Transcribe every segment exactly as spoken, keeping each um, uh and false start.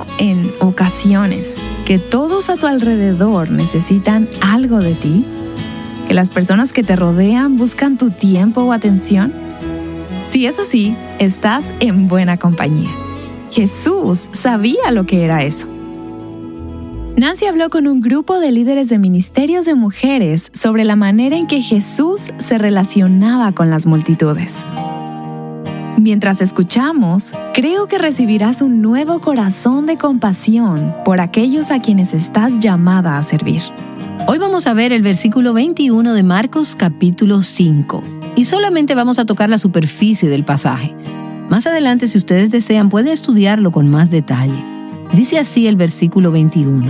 en ocasiones que todos a tu alrededor necesitan algo de ti? ¿Que las personas que te rodean buscan tu tiempo o atención? Si es así, estás en buena compañía. Jesús sabía lo que era eso. Nancy habló con un grupo de líderes de ministerios de mujeres sobre la manera en que Jesús se relacionaba con las multitudes. Mientras escuchamos, creo que recibirás un nuevo corazón de compasión por aquellos a quienes estás llamada a servir. Hoy vamos a ver el versículo veintiuno de Marcos capítulo cinco y solamente vamos a tocar la superficie del pasaje. Más adelante, si ustedes desean, pueden estudiarlo con más detalle. Dice así el versículo veintiuno.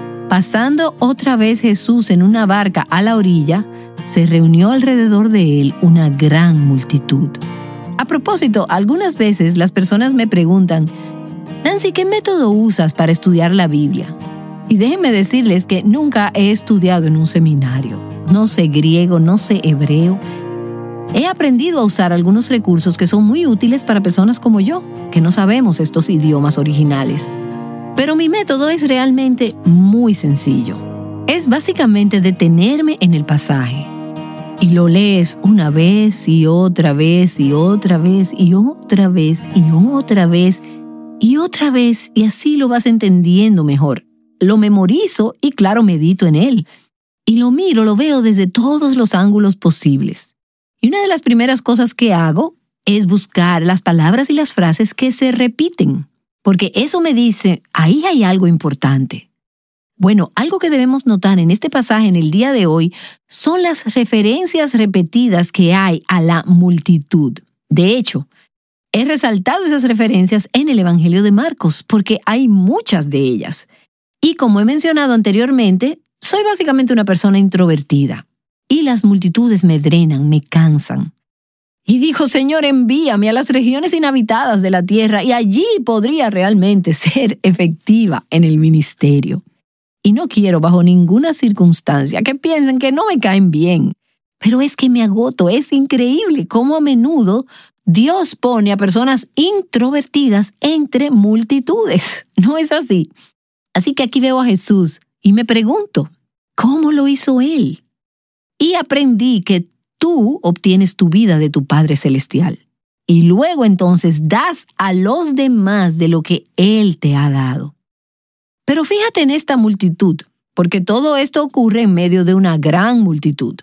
Pasando otra vez Jesús en una barca a la orilla, se reunió alrededor de él una gran multitud. A propósito, algunas veces las personas me preguntan, Nancy, ¿qué método usas para estudiar la Biblia? Y déjenme decirles que nunca he estudiado en un seminario. No sé griego, no sé hebreo. He aprendido a usar algunos recursos que son muy útiles para personas como yo, que no sabemos estos idiomas originales. Pero mi método es realmente muy sencillo. Es básicamente detenerme en el pasaje. Y lo lees una vez y otra vez y otra vez y otra vez y otra vez y otra vez y así lo vas entendiendo mejor. Lo memorizo y claro, medito en él. Y lo miro, lo veo desde todos los ángulos posibles. Y una de las primeras cosas que hago es buscar las palabras y las frases que se repiten, porque eso me dice, ahí hay algo importante. Bueno, algo que debemos notar en este pasaje en el día de hoy son las referencias repetidas que hay a la multitud. De hecho, he resaltado esas referencias en el Evangelio de Marcos porque hay muchas de ellas. Y como he mencionado anteriormente, soy básicamente una persona introvertida. Y las multitudes me drenan, me cansan. Y dijo, Señor, envíame a las regiones inhabitadas de la tierra y allí podría realmente ser efectiva en el ministerio. Y no quiero bajo ninguna circunstancia que piensen que no me caen bien. Pero es que me agoto, es increíble cómo a menudo Dios pone a personas introvertidas entre multitudes. ¿No es así? Así que aquí veo a Jesús y me pregunto, ¿cómo lo hizo Él? Y aprendí que tú obtienes tu vida de tu Padre Celestial. Y luego entonces das a los demás de lo que Él te ha dado. Pero fíjate en esta multitud, porque todo esto ocurre en medio de una gran multitud.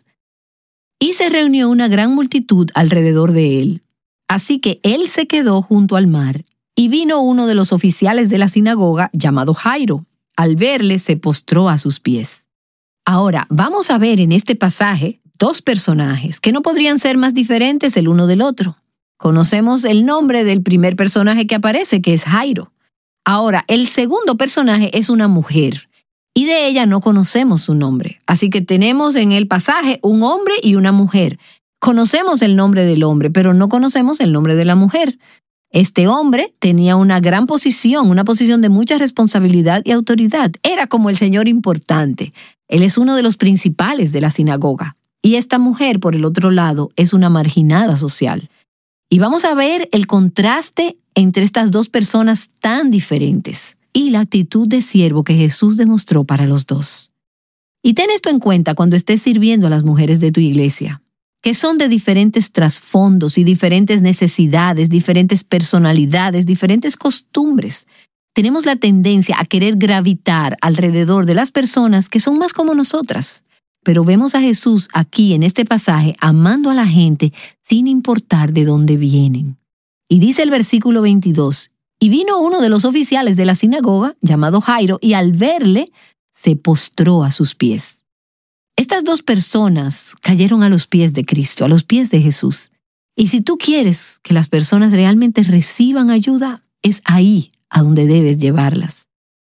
Y se reunió una gran multitud alrededor de él. Así que él se quedó junto al mar, y vino uno de los oficiales de la sinagoga, llamado Jairo. Al verle, se postró a sus pies. Ahora, vamos a ver en este pasaje dos personajes que no podrían ser más diferentes el uno del otro. Conocemos el nombre del primer personaje que aparece, que es Jairo. Ahora, el segundo personaje es una mujer, y de ella no conocemos su nombre. Así que tenemos en el pasaje un hombre y una mujer. Conocemos el nombre del hombre, pero no conocemos el nombre de la mujer. Este hombre tenía una gran posición, una posición de mucha responsabilidad y autoridad. Era como el señor importante. Él es uno de los principales de la sinagoga. Y esta mujer, por el otro lado, es una marginada social. Y vamos a ver el contraste entre estas dos personas tan diferentes y la actitud de siervo que Jesús demostró para los dos. Y ten esto en cuenta cuando estés sirviendo a las mujeres de tu iglesia, que son de diferentes trasfondos y diferentes necesidades, diferentes personalidades, diferentes costumbres. Tenemos la tendencia a querer gravitar alrededor de las personas que son más como nosotras. Pero vemos a Jesús aquí en este pasaje amando a la gente sin importar de dónde vienen. Y dice el versículo veintidós, y vino uno de los oficiales de la sinagoga, llamado Jairo, y al verle, se postró a sus pies. Estas dos personas cayeron a los pies de Cristo, a los pies de Jesús. Y si tú quieres que las personas realmente reciban ayuda, es ahí a donde debes llevarlas.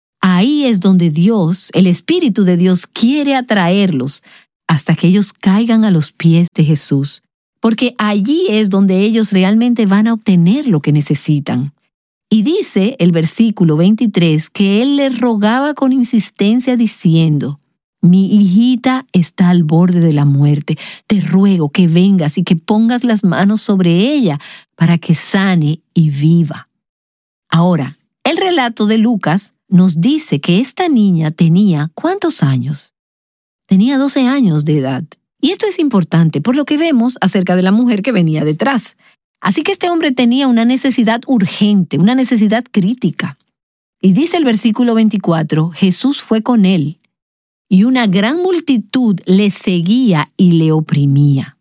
Ahí es donde Dios, el Espíritu de Dios, quiere atraerlos hasta que ellos caigan a los pies de Jesús. Porque allí es donde ellos realmente van a obtener lo que necesitan. Y dice el versículo veintitrés que él le rogaba con insistencia diciendo, mi hijita está al borde de la muerte. Te ruego que vengas y que pongas las manos sobre ella para que sane y viva. Ahora, El relato de Lucas nos dice que esta niña tenía ¿cuántos años? Tenía doce años de edad. Y esto es importante por lo que vemos acerca de la mujer que venía detrás. Así que este hombre tenía una necesidad urgente, una necesidad crítica. Y dice el versículo veinticuatro, Jesús fue con él, y una gran multitud le seguía y le oprimía.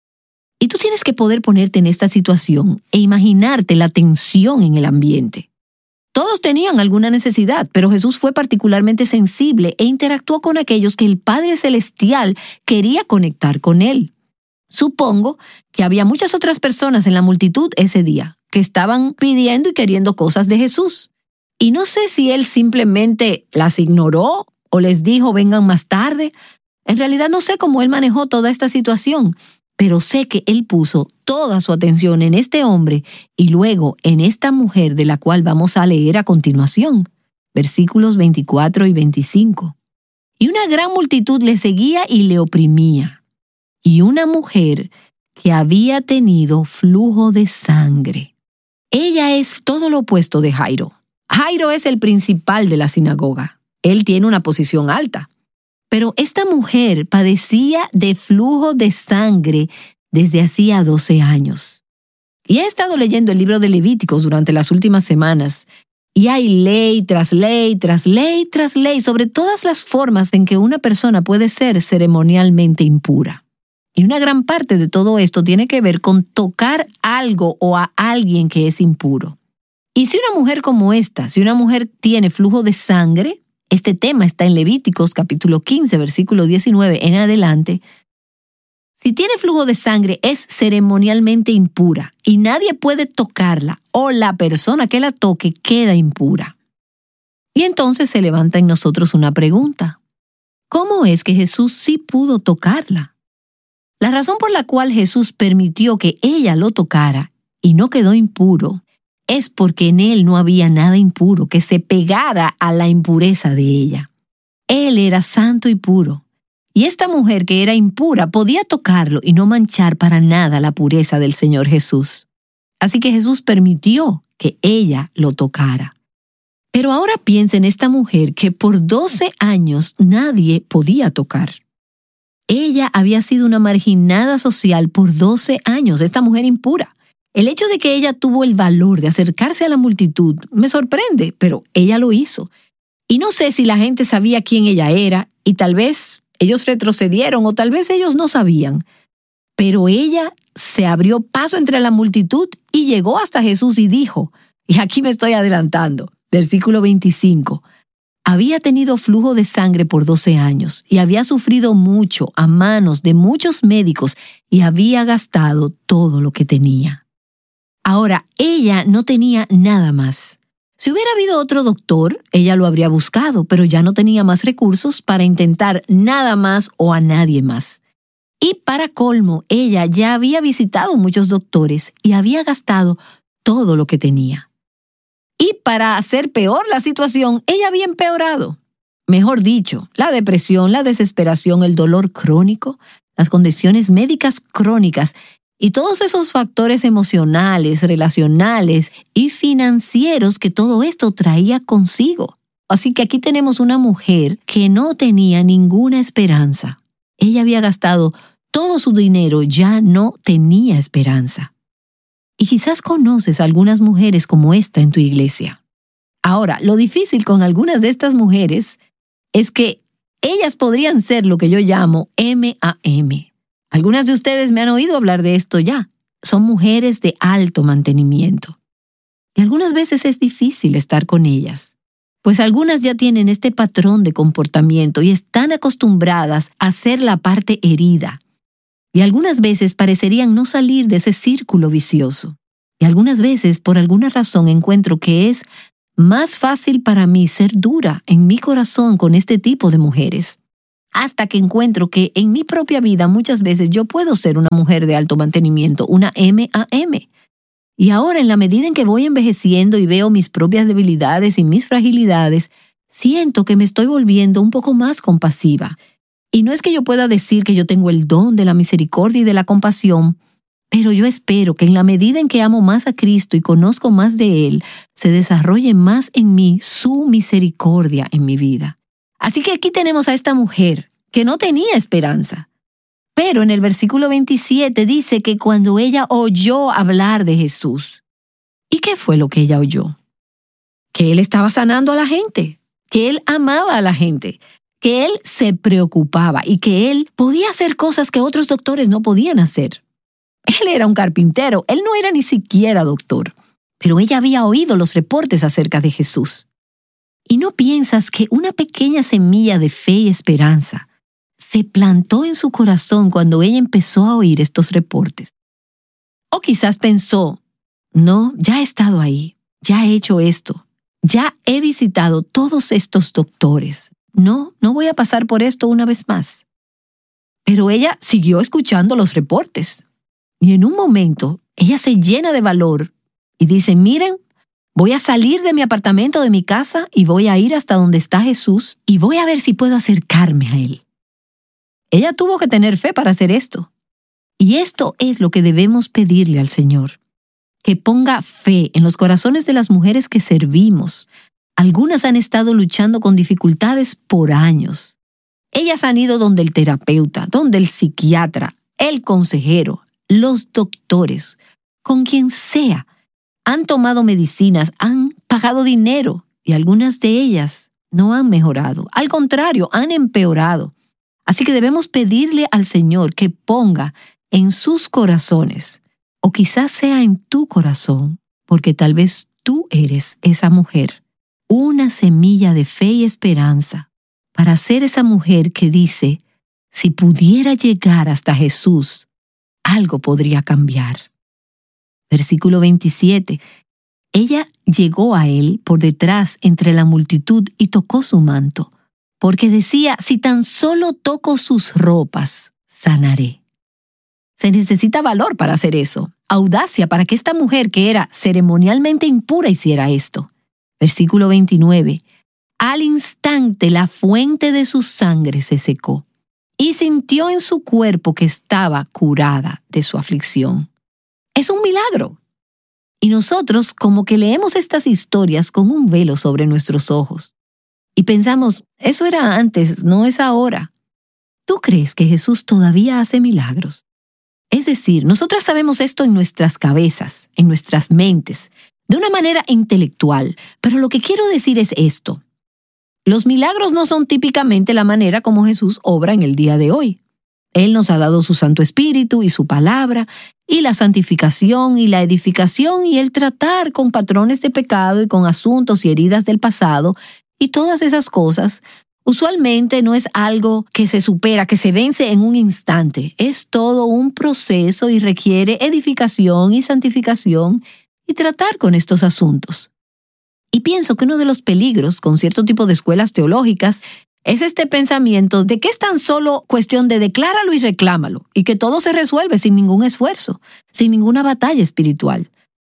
Y tú tienes que poder ponerte en esta situación e imaginarte la tensión en el ambiente. Todos tenían alguna necesidad, pero Jesús fue particularmente sensible e interactuó con aquellos que el Padre Celestial quería conectar con él. Supongo que había muchas otras personas en la multitud ese día que estaban pidiendo y queriendo cosas de Jesús. Y no sé si él simplemente las ignoró o les dijo vengan más tarde. En realidad no sé cómo él manejó toda esta situación, pero sé que él puso toda su atención en este hombre y luego en esta mujer de la cual vamos a leer a continuación, versículos veinticuatro y veinticinco. Y una gran multitud le seguía y le oprimía. Y una mujer que había tenido flujo de sangre. Ella es todo lo opuesto de Jairo. Jairo es el principal de la sinagoga. Él tiene una posición alta. Pero esta mujer padecía de flujo de sangre desde hacía doce años. Y he estado leyendo el libro de Levíticos durante las últimas semanas, y hay ley tras ley, tras ley, tras ley, sobre todas las formas en que una persona puede ser ceremonialmente impura. Y una gran parte de todo esto tiene que ver con tocar algo o a alguien que es impuro. Y si una mujer como esta, si una mujer tiene flujo de sangre, este tema está en Levíticos capítulo quince, versículo diecinueve en adelante. Si tiene flujo de sangre es ceremonialmente impura y nadie puede tocarla o la persona que la toque queda impura. Y entonces se levanta en nosotros una pregunta. ¿Cómo es que Jesús sí pudo tocarla? La razón por la cual Jesús permitió que ella lo tocara y no quedó impuro es porque en él no había nada impuro que se pegara a la impureza de ella. Él era santo y puro. Y esta mujer que era impura podía tocarlo y no manchar para nada la pureza del Señor Jesús. Así que Jesús permitió que ella lo tocara. Pero ahora piensa en esta mujer que por doce años nadie podía tocar. Ella había sido una marginada social por doce años, esta mujer impura. El hecho de que ella tuvo el valor de acercarse a la multitud me sorprende, pero ella lo hizo. Y no sé si la gente sabía quién ella era, y tal vez ellos retrocedieron o tal vez ellos no sabían. Pero ella se abrió paso entre la multitud y llegó hasta Jesús y dijo, y aquí me estoy adelantando, versículo veinticinco, había tenido flujo de sangre por doce años y había sufrido mucho a manos de muchos médicos y había gastado todo lo que tenía. Ahora, ella no tenía nada más. Si hubiera habido otro doctor, ella lo habría buscado, pero ya no tenía más recursos para intentar nada más o a nadie más. Y para colmo, ella ya había visitado muchos doctores y había gastado todo lo que tenía. Y para hacer peor la situación, ella había empeorado. Mejor dicho, la depresión, la desesperación, el dolor crónico, las condiciones médicas crónicas y todos esos factores emocionales, relacionales y financieros que todo esto traía consigo. Así que aquí tenemos una mujer que no tenía ninguna esperanza. Ella había gastado todo su dinero, ya no tenía esperanza. Y quizás conoces a algunas mujeres como esta en tu iglesia. Ahora, lo difícil con algunas de estas mujeres es que ellas podrían ser lo que yo llamo M A M. Algunas de ustedes me han oído hablar de esto ya. Son mujeres de alto mantenimiento. Y algunas veces es difícil estar con ellas, pues algunas ya tienen este patrón de comportamiento y están acostumbradas a ser la parte herida. Y algunas veces parecerían no salir de ese círculo vicioso. Y algunas veces, por alguna razón, encuentro que es más fácil para mí ser dura en mi corazón con este tipo de mujeres. Hasta que encuentro que en mi propia vida muchas veces yo puedo ser una mujer de alto mantenimiento, una M A M. Y ahora, en la medida en que voy envejeciendo y veo mis propias debilidades y mis fragilidades, siento que me estoy volviendo un poco más compasiva. Y no es que yo pueda decir que yo tengo el don de la misericordia y de la compasión, Pero yo espero que en la medida en que amo más a Cristo y conozco más de Él, se desarrolle más en mí su misericordia en mi vida. Así que aquí tenemos a esta mujer que no tenía esperanza. Pero en el versículo veintisiete dice que cuando ella oyó hablar de Jesús, ¿y qué fue lo que ella oyó? Que Él estaba sanando a la gente, que Él amaba a la gente, que Él se preocupaba y que Él podía hacer cosas que otros doctores no podían hacer. Él era un carpintero, Él no era ni siquiera doctor, pero ella había oído los reportes acerca de Jesús. ¿Y no piensas que una pequeña semilla de fe y esperanza se plantó en su corazón cuando ella empezó a oír estos reportes? O quizás pensó, no, ya he estado ahí, ya he hecho esto, ya he visitado todos estos doctores. No, no voy a pasar por esto una vez más. Pero ella siguió escuchando los reportes. Y en un momento, ella se llena de valor y dice, miren, voy a salir de mi apartamento, de mi casa, y voy a ir hasta donde está Jesús y voy a ver si puedo acercarme a Él. Ella tuvo que tener fe para hacer esto. Y esto es lo que debemos pedirle al Señor. Que ponga fe en los corazones de las mujeres que servimos. Algunas han estado luchando con dificultades por años. Ellas han ido donde el terapeuta, donde el psiquiatra, el consejero, los doctores, con quien sea. Han tomado medicinas, han pagado dinero y algunas de ellas no han mejorado. Al contrario, han empeorado. Así que debemos pedirle al Señor que ponga en sus corazones, o quizás sea en tu corazón, porque tal vez tú eres esa mujer, una semilla de fe y esperanza para ser esa mujer que dice, si pudiera llegar hasta Jesús, algo podría cambiar. Versículo veintisiete. Ella llegó a él por detrás entre la multitud y tocó su manto, porque decía, si tan solo toco sus ropas, sanaré. Se necesita valor para hacer eso, audacia para que esta mujer que era ceremonialmente impura hiciera esto. Versículo veintinueve. Al instante la fuente de su sangre se secó y sintió en su cuerpo que estaba curada de su aflicción. Es un milagro. Y nosotros como que leemos estas historias con un velo sobre nuestros ojos. Y pensamos, eso era antes, no es ahora. ¿Tú crees que Jesús todavía hace milagros? Es decir, nosotras sabemos esto en nuestras cabezas, en nuestras mentes, de una manera intelectual, pero lo que quiero decir es esto. Los milagros no son típicamente la manera como Jesús obra en el día de hoy. Él nos ha dado su Santo Espíritu y su palabra, y la santificación y la edificación y el tratar con patrones de pecado y con asuntos y heridas del pasado, y todas esas cosas, usualmente no es algo que se supera, que se vence en un instante. Es todo un proceso y requiere edificación y santificación y tratar con estos asuntos. Y pienso que uno de los peligros con cierto tipo de escuelas teológicas es este pensamiento de que es tan solo cuestión de decláralo y reclámalo, y que todo se resuelve sin ningún esfuerzo, sin ninguna batalla espiritual.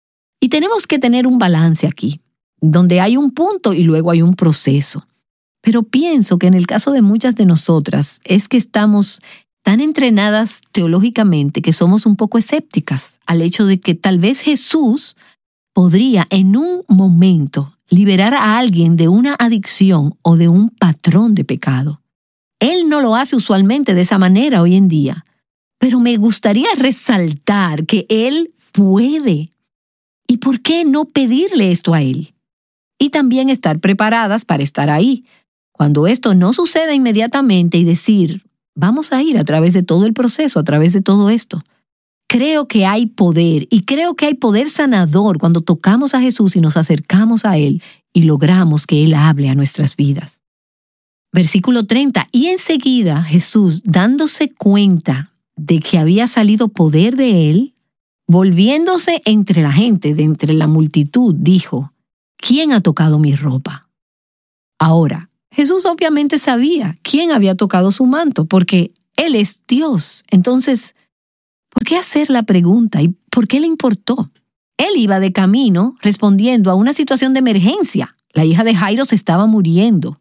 Y tenemos que tener un balance aquí, donde hay un punto y luego hay un proceso. Pero pienso que en el caso de muchas de nosotras es que estamos tan entrenadas teológicamente que somos un poco escépticas al hecho de que tal vez Jesús podría en un momento liberar a alguien de una adicción o de un patrón de pecado. Él no lo hace usualmente de esa manera hoy en día, pero me gustaría resaltar que Él puede. ¿Y por qué no pedirle esto a Él? Y también estar preparadas para estar ahí, cuando esto no suceda inmediatamente y decir, vamos a ir a través de todo el proceso, a través de todo esto. Creo que hay poder y creo que hay poder sanador cuando tocamos a Jesús y nos acercamos a Él y logramos que Él hable a nuestras vidas. Versículo treinta. Y enseguida Jesús, dándose cuenta de que había salido poder de Él, volviéndose entre la gente, de entre la multitud, dijo, ¿quién ha tocado mi ropa? Ahora, Jesús obviamente sabía quién había tocado su manto, porque Él es Dios. Entonces, ¿por qué hacer la pregunta y por qué le importó? Él iba de camino respondiendo a una situación de emergencia. La hija de Jairo se estaba muriendo.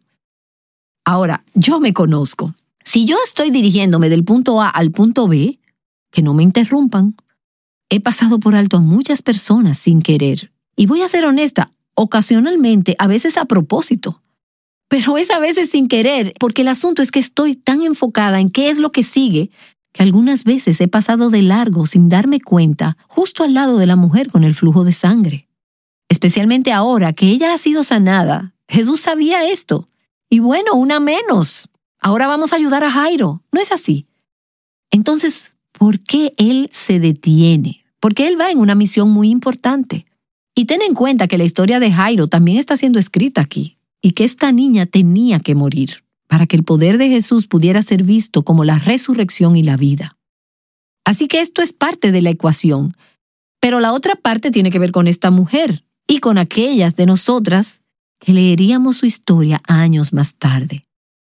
Ahora, yo me conozco. Si yo estoy dirigiéndome del punto A al punto B, que no me interrumpan. He pasado por alto a muchas personas sin querer. Y voy a ser honesta, ocasionalmente, a veces a propósito. Pero es a veces sin querer, porque el asunto es que estoy tan enfocada en qué es lo que sigue, que algunas veces he pasado de largo sin darme cuenta, justo al lado de la mujer con el flujo de sangre. Especialmente ahora que ella ha sido sanada, Jesús sabía esto. Y bueno, una menos. Ahora vamos a ayudar a Jairo. ¿No es así? Entonces, ¿por qué él se detiene? Porque él va en una misión muy importante. Y ten en cuenta que la historia de Jairo también está siendo escrita aquí, y que esta niña tenía que morir para que el poder de Jesús pudiera ser visto como la resurrección y la vida. Así que esto es parte de la ecuación. Pero la otra parte tiene que ver con esta mujer y con aquellas de nosotras que leeríamos su historia años más tarde.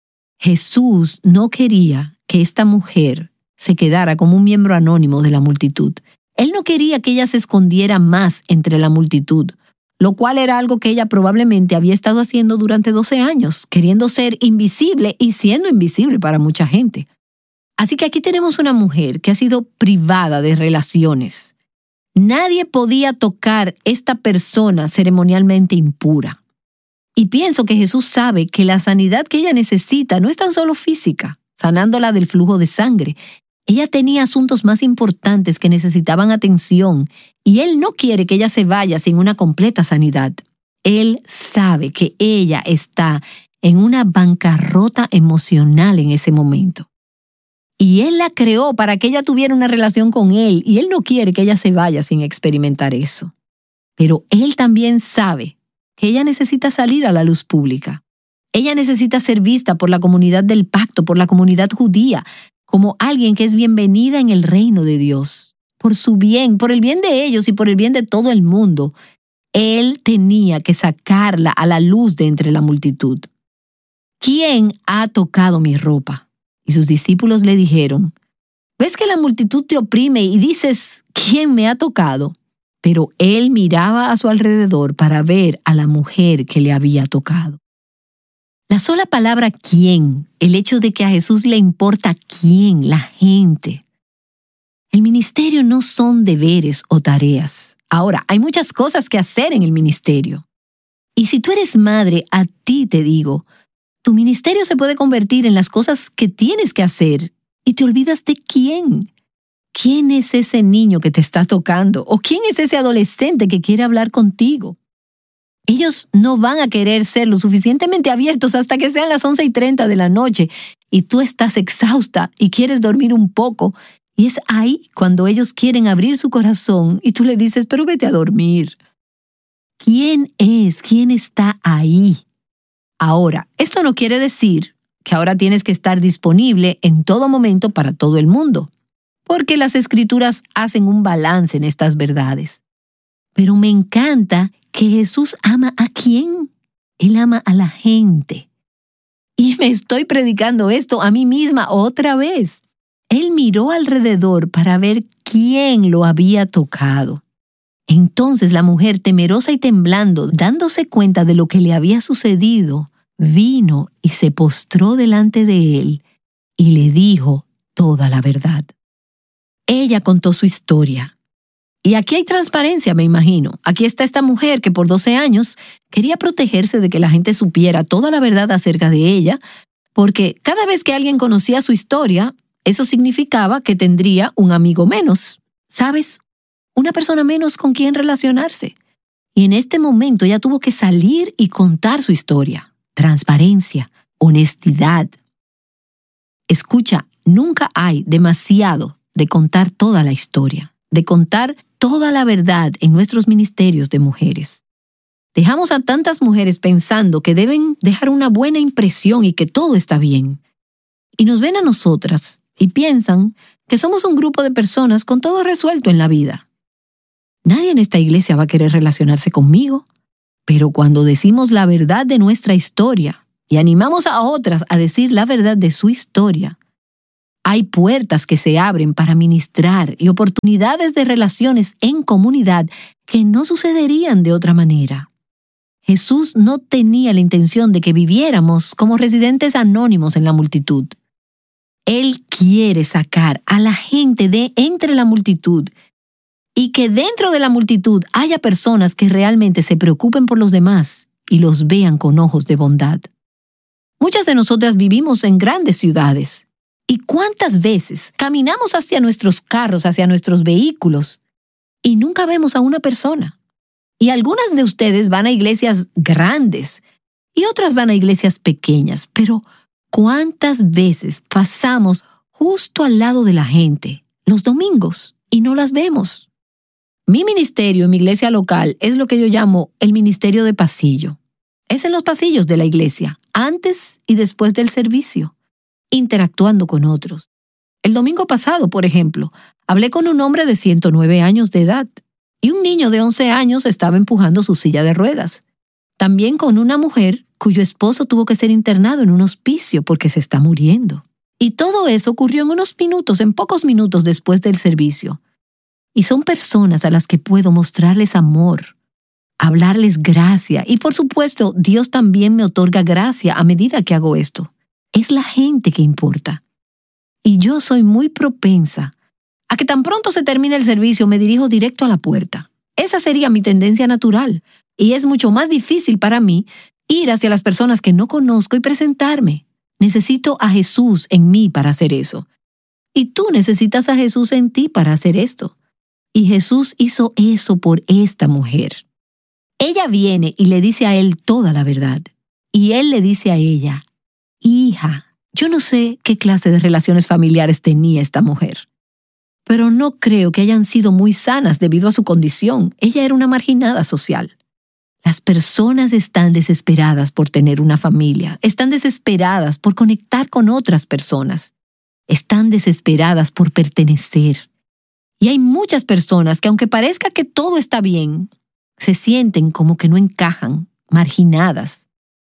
Jesús no quería que esta mujer se quedara como un miembro anónimo de la multitud. Él no quería que ella se escondiera más entre la multitud, lo cual era algo que ella probablemente había estado haciendo durante doce años, queriendo ser invisible y siendo invisible para mucha gente. Así que aquí tenemos una mujer que ha sido privada de relaciones. Nadie podía tocar esta persona ceremonialmente impura. Y pienso que Jesús sabe que la sanidad que ella necesita no es tan solo física, sanándola del flujo de sangre. Ella tenía asuntos más importantes que necesitaban atención, y Él no quiere que ella se vaya sin una completa sanidad. Él sabe que ella está en una bancarrota emocional en ese momento. Y Él la creó para que ella tuviera una relación con Él, y Él no quiere que ella se vaya sin experimentar eso. Pero Él también sabe que ella necesita salir a la luz pública. Ella necesita ser vista por la comunidad del pacto, por la comunidad judía, como alguien que es bienvenida en el reino de Dios. Por su bien, por el bien de ellos y por el bien de todo el mundo, Él tenía que sacarla a la luz de entre la multitud. ¿Quién ha tocado mi ropa? Y sus discípulos le dijeron, ¿ves que la multitud te oprime y dices, ¿quién me ha tocado? Pero Él miraba a su alrededor para ver a la mujer que le había tocado. La sola palabra quién, el hecho de que a Jesús le importa quién, la gente. El ministerio no son deberes o tareas. Ahora, hay muchas cosas que hacer en el ministerio. Y si tú eres madre, a ti te digo, tu ministerio se puede convertir en las cosas que tienes que hacer y te olvidas de quién. ¿Quién es ese niño que te está tocando? ¿O quién es ese adolescente que quiere hablar contigo? Ellos no van a querer ser lo suficientemente abiertos hasta que sean las once y treinta de la noche y tú estás exhausta y quieres dormir un poco. Y es ahí cuando ellos quieren abrir su corazón y tú le dices, pero vete a dormir. ¿Quién es? ¿Quién está ahí? Ahora, esto no quiere decir que ahora tienes que estar disponible en todo momento para todo el mundo, porque las Escrituras hacen un balance en estas verdades. Pero me encanta que Jesús ama a quién. Él ama a la gente. Y me estoy predicando esto a mí misma otra vez. Él miró alrededor para ver quién lo había tocado. Entonces la mujer, temerosa y temblando, dándose cuenta de lo que le había sucedido, vino y se postró delante de él y le dijo toda la verdad. Ella contó su historia. Y aquí hay transparencia, me imagino. Aquí está esta mujer que por doce años quería protegerse de que la gente supiera toda la verdad acerca de ella, porque cada vez que alguien conocía su historia, eso significaba que tendría un amigo menos. ¿Sabes? Una persona menos con quien relacionarse. Y en este momento ella tuvo que salir y contar su historia. Transparencia, honestidad. Escucha, nunca hay demasiado de contar toda la historia, de contar toda la verdad en nuestros ministerios de mujeres. Dejamos a tantas mujeres pensando que deben dejar una buena impresión y que todo está bien. Y nos ven a nosotras y piensan que somos un grupo de personas con todo resuelto en la vida. Nadie en esta iglesia va a querer relacionarse conmigo, pero cuando decimos la verdad de nuestra historia y animamos a otras a decir la verdad de su historia, hay puertas que se abren para ministrar y oportunidades de relaciones en comunidad que no sucederían de otra manera. Jesús no tenía la intención de que viviéramos como residentes anónimos en la multitud. Él quiere sacar a la gente de entre la multitud y que dentro de la multitud haya personas que realmente se preocupen por los demás y los vean con ojos de bondad. Muchas de nosotras vivimos en grandes ciudades. ¿Y cuántas veces caminamos hacia nuestros carros, hacia nuestros vehículos, y nunca vemos a una persona? Y algunas de ustedes van a iglesias grandes y otras van a iglesias pequeñas, pero ¿cuántas veces pasamos justo al lado de la gente los domingos y no las vemos? Mi ministerio en mi iglesia local es lo que yo llamo el ministerio de pasillo. Es en los pasillos de la iglesia, antes y después del servicio, interactuando con otros. El domingo pasado, por ejemplo, hablé con un hombre de ciento nueve años de edad y un niño de once años estaba empujando su silla de ruedas. También con una mujer cuyo esposo tuvo que ser internado en un hospicio porque se está muriendo. Y todo eso ocurrió en unos minutos, en pocos minutos después del servicio. Y son personas a las que puedo mostrarles amor, hablarles gracia. Y por supuesto, Dios también me otorga gracia a medida que hago esto. Es la gente que importa. Y yo soy muy propensa a que tan pronto se termine el servicio me dirijo directo a la puerta. Esa sería mi tendencia natural. Y es mucho más difícil para mí ir hacia las personas que no conozco y presentarme. Necesito a Jesús en mí para hacer eso. Y tú necesitas a Jesús en ti para hacer esto. Y Jesús hizo eso por esta mujer. Ella viene y le dice a él toda la verdad. Y él le dice a ella, hija, yo no sé qué clase de relaciones familiares tenía esta mujer, pero no creo que hayan sido muy sanas debido a su condición. Ella era una marginada social. Las personas están desesperadas por tener una familia, están desesperadas por conectar con otras personas, están desesperadas por pertenecer. Y hay muchas personas que, aunque parezca que todo está bien, se sienten como que no encajan, marginadas.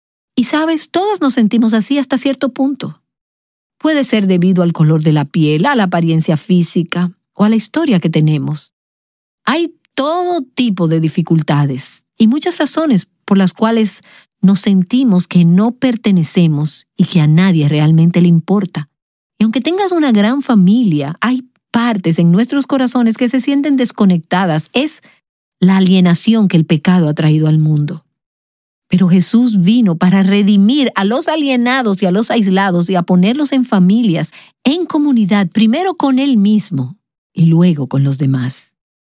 Y sabes, todos nos sentimos así hasta cierto punto. Puede ser debido al color de la piel, a la apariencia física o a la historia que tenemos. Hay todo tipo de dificultades y muchas razones por las cuales nos sentimos que no pertenecemos y que a nadie realmente le importa. Y aunque tengas una gran familia, hay partes en nuestros corazones que se sienten desconectadas. Es la alienación que el pecado ha traído al mundo. Pero Jesús vino para redimir a los alienados y a los aislados y a ponerlos en familias, en comunidad, primero con Él mismo y luego con los demás.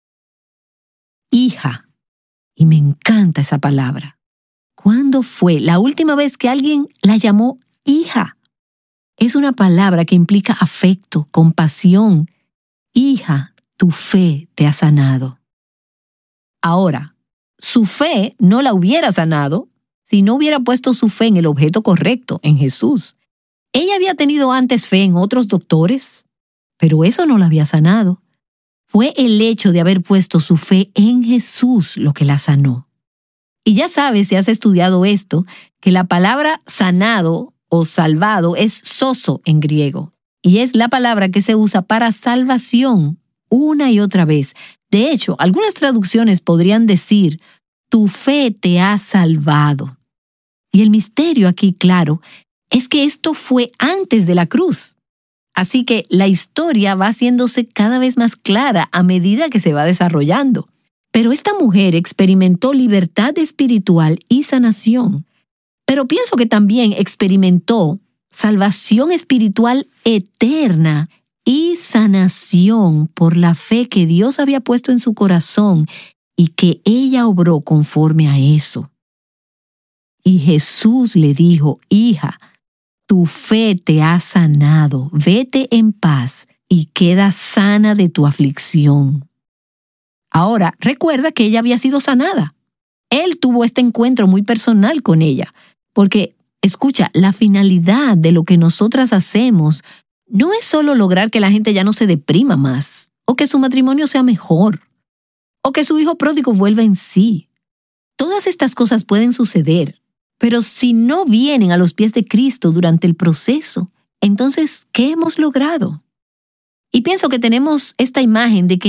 Hija, y me encanta esa palabra. ¿Cuándo fue la última vez que alguien la llamó hija? Es una palabra que implica afecto, compasión. Hija, tu fe te ha sanado. Ahora, su fe no la hubiera sanado si no hubiera puesto su fe en el objeto correcto, en Jesús. Ella había tenido antes fe en otros doctores, pero eso no la había sanado. Fue el hecho de haber puesto su fe en Jesús lo que la sanó. Y ya sabes, si has estudiado esto, que la palabra sanado o salvado es sozo en griego, y es la palabra que se usa para salvación una y otra vez. De hecho, algunas traducciones podrían decir, tu fe te ha salvado. Y el misterio aquí, claro, es que esto fue antes de la cruz. Así que la historia va haciéndose cada vez más clara a medida que se va desarrollando. Pero esta mujer experimentó libertad espiritual y sanación. Pero pienso que también experimentó salvación espiritual eterna y sanación por la fe que Dios había puesto en su corazón y que ella obró conforme a eso. Y Jesús le dijo, hija, tu fe te ha sanado, vete en paz y queda sana de tu aflicción. Ahora, recuerda que ella había sido sanada. Él tuvo este encuentro muy personal con ella, porque, escucha, la finalidad de lo que nosotras hacemos no es solo lograr que la gente ya no se deprima más, o que su matrimonio sea mejor, o que su hijo pródigo vuelva en sí. Todas estas cosas pueden suceder, pero si no vienen a los pies de Cristo durante el proceso, entonces, ¿qué hemos logrado? Y pienso que tenemos esta imagen de que